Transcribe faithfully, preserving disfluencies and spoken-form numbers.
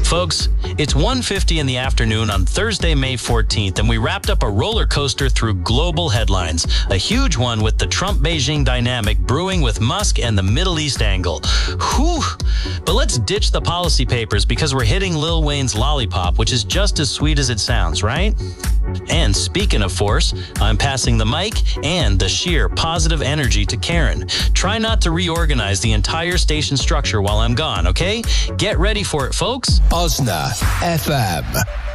Folks, it's one fifty in the afternoon on Thursday, May fourteenth, and we wrapped up a roller coaster through global headlines. A huge one with the Trump-Beijing dynamic brewing with Musk and the Middle East angle. Whew! But let's ditch the policy papers because we're hitting Lil Wayne's Lollipop, which is just as sweet as it sounds, right? And speaking of force, I'm passing the mic and the sheer positive energy to Karen. Try not to reorganize the entire station structure while I'm gone, okay? Get ready for it, folks. Osna F M.